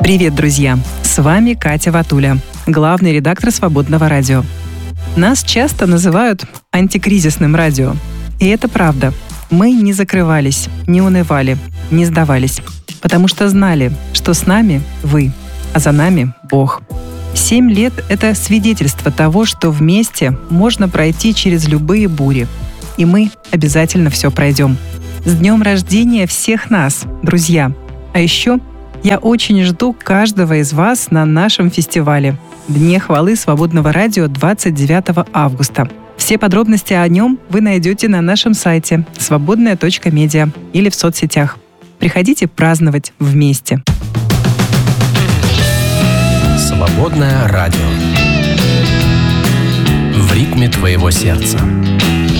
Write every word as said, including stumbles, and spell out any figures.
Привет, друзья! С вами Катя Ватуля, главный редактор «Свободного радио». Нас часто называют антикризисным радио. И это правда. Мы не закрывались, не унывали, не сдавались, потому что знали, что с нами вы, а за нами Бог. Семь лет — это свидетельство того, что вместе можно пройти через любые бури. И мы обязательно все пройдем. С днем рождения всех нас, друзья! А еще я очень жду каждого из вас на нашем фестивале «Дне хвалы Свободного радио» двадцать девятого августа. Все подробности о нем вы найдете на нашем сайте свободная точка медиа или в соцсетях. Приходите праздновать вместе. Свободное радио. В ритме твоего сердца.